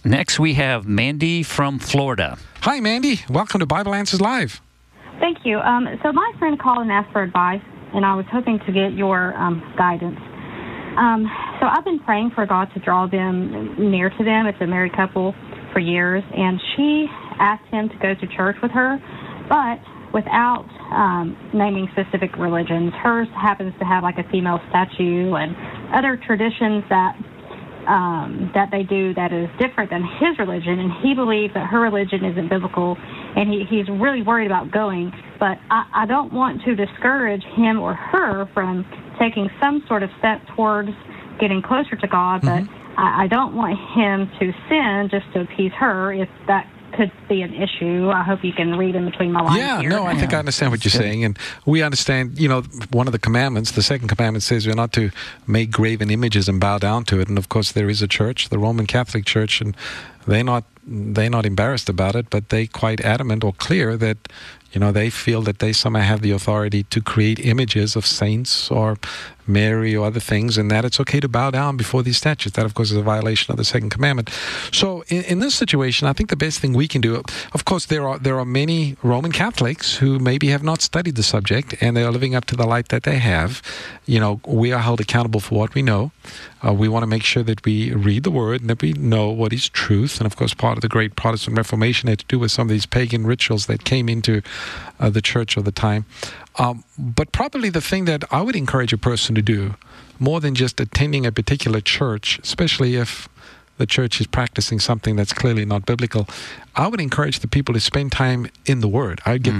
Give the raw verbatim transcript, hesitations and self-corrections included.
Next, we have Mandy from Florida. Hi, Mandy. Welcome to Bible Answers Live. Thank you. Um, so my friend called and asked for advice, and I was hoping to get your um, guidance. Um, so I've been praying for God to draw them near to them. It's a married couple for years, and she asked him to go to church with her, but without um, naming specific religions. Hers happens to have like a female statue and other traditions that um, that they do that is different than his religion, and he believes that her religion isn't biblical, and he, he's really worried about going. But I, I don't want to discourage him or her from taking some sort of step towards getting closer to God, but mm-hmm. I, I don't want him to sin just to appease her if that could be an issue. I hope you can read in between my lines Yeah, here. no, I think I understand what you're saying. And we understand, you know, one of the commandments, the second commandment says we're not to make graven images and bow down to it. And of course, there is a church, the Roman Catholic Church, and they're not, they're not embarrassed about it, but they quite adamant or clear that, you know, they feel that they somehow have the authority to create images of saints or Mary or other things, and that it's okay to bow down before these statues. That, of course, is a violation of the second commandment. So in, in this situation, I think the best thing we can do, of course, there are there are many Roman Catholics who maybe have not studied the subject, and they are living up to the light that they have. You know, we are held accountable for what we know. Uh, we want to make sure that we read the Word and that we know what is truth. And, of course, part of the great Protestant Reformation had to do with some of these pagan rituals that came into uh, the church of the time. Um, but probably the thing that I would encourage a person to do, more than just attending a particular church, especially if the church is practicing something that's clearly not biblical, I would encourage the people to spend time in the Word. I would get mm.